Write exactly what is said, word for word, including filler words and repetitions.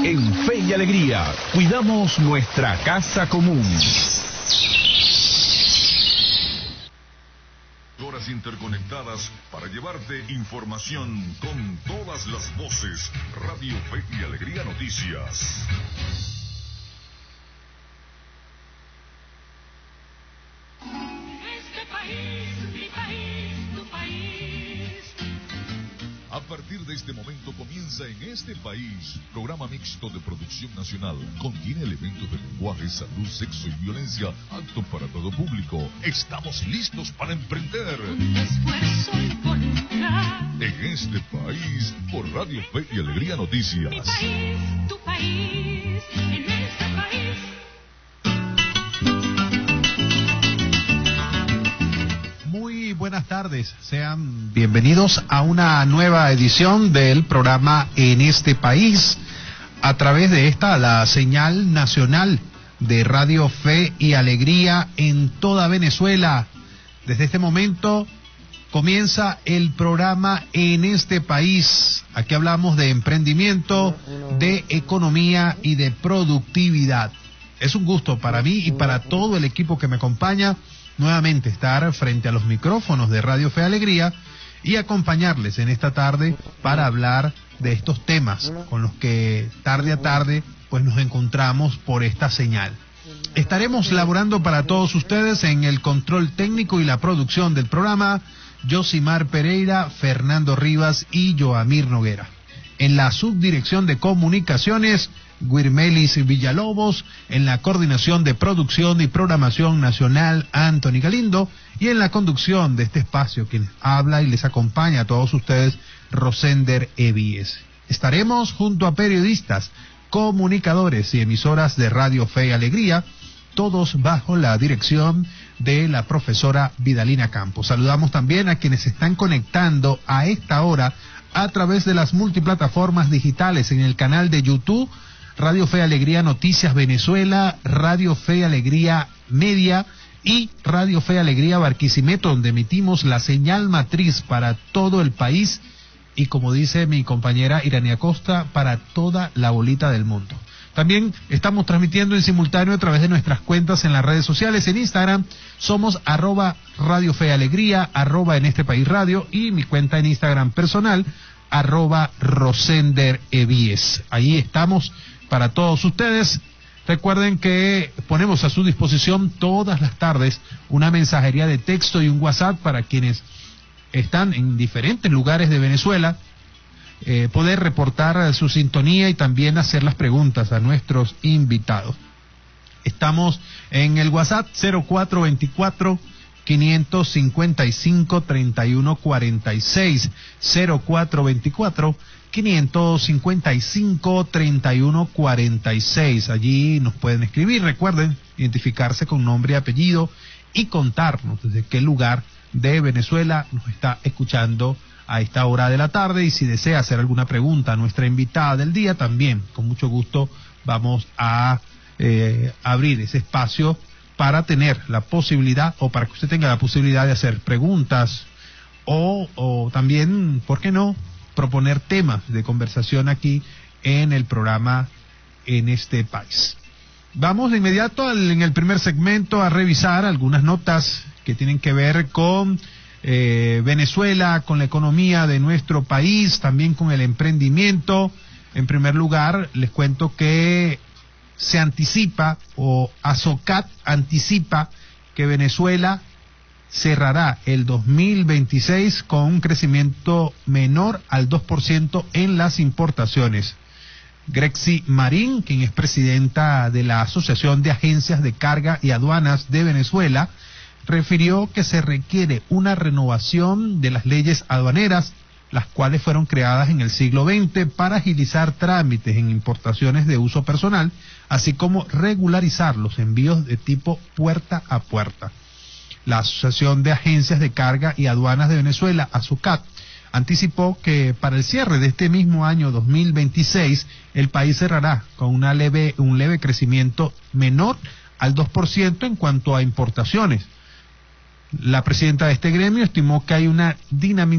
En Fe y Alegría, cuidamos nuestra casa común. Horas interconectadas para llevarte información con todas las voces. Radio Fe y Alegría Noticias. Este país, mi país, tu país. A partir de este momento comienza En Este País, programa mixto de producción nacional. Contiene elementos de lenguaje, salud, sexo y violencia, apto para todo público. Estamos listos para emprender. Con esfuerzo y voluntad. En Este País, por Radio Fe y Alegría Noticias. Mi país, tu país, en este país. Muy buenas tardes, sean bienvenidos a una nueva edición del programa En Este País, a través de esta, la señal nacional de Radio Fe y Alegría en toda Venezuela. Desde este momento comienza el programa En Este País. Aquí hablamos de emprendimiento, de economía y de productividad. Es un gusto para mí y para todo el equipo que me acompaña nuevamente estar frente a los micrófonos de Radio Fe y Alegría y acompañarles en esta tarde para hablar de estos temas con los que tarde a tarde pues nos encontramos por esta señal. Estaremos laborando para todos ustedes en el control técnico y la producción del programa, Yosimar Pereira, Fernando Rivas y Joamir Noguera. En la subdirección de comunicaciones, Guirmelis Villalobos, en la coordinación de producción y programación nacional, Anthony Galindo, y en la conducción de este espacio, quien habla y les acompaña a todos ustedes, Rosender Evíes. Estaremos junto a periodistas, comunicadores y emisoras de Radio Fe y Alegría, todos bajo la dirección de la profesora Vidalina Campos. Saludamos también a quienes se están conectando a esta hora a través de las multiplataformas digitales en el canal de YouTube, Radio Fe y Alegría Noticias Venezuela, Radio Fe y Alegría Media y Radio Fe y Alegría Barquisimeto, donde emitimos la señal matriz para todo el país y, como dice mi compañera Irania Costa, para toda la bolita del mundo. También estamos transmitiendo en simultáneo a través de nuestras cuentas en las redes sociales. En Instagram somos arroba Radio Fe y Alegría, arroba En Este País Radio, y mi cuenta en Instagram personal, arroba Rosender Evíes. Ahí estamos para todos ustedes. Recuerden que ponemos a su disposición todas las tardes una mensajería de texto y un WhatsApp para quienes están en diferentes lugares de Venezuela, eh, poder reportar su sintonía y también hacer las preguntas a nuestros invitados. Estamos en el WhatsApp cero cuatro veinticuatro, quinientos cincuenta y cinco, treinta y uno cuarenta y seis, cero cuatro veinticuatro, quinientos cincuenta y cinco, treinta y uno cuarenta y seis. Allí nos pueden escribir. Recuerden identificarse con nombre y apellido y contarnos desde qué lugar de Venezuela nos está escuchando a esta hora de la tarde, y si desea hacer alguna pregunta a nuestra invitada del día, también con mucho gusto vamos a eh, abrir ese espacio para tener la posibilidad, o para que usted tenga la posibilidad de hacer preguntas o, o también, ¿por qué no?, proponer temas de conversación aquí en el programa En Este País. Vamos de inmediato al, en el primer segmento a revisar algunas notas que tienen que ver con eh, Venezuela, con la economía de nuestro país, también con el emprendimiento. En primer lugar, les cuento que se anticipa, o ASOCAT anticipa, que Venezuela cerrará el dos mil veintiséis con un crecimiento menor al dos por ciento en las importaciones. Grexy Marín, quien es presidenta de la Asociación de Agencias de Carga y Aduanas de Venezuela, refirió que se requiere una renovación de las leyes aduaneras, las cuales fueron creadas en el siglo veinte para agilizar trámites en importaciones de uso personal, así como regularizar los envíos de tipo puerta a puerta. La Asociación de Agencias de Carga y Aduanas de Venezuela, ASOCAT, anticipó que para el cierre de este mismo año dos mil veintiséis, el país cerrará con una leve, un leve crecimiento menor al dos por ciento en cuanto a importaciones. La presidenta de este gremio estimó que hay una dinamización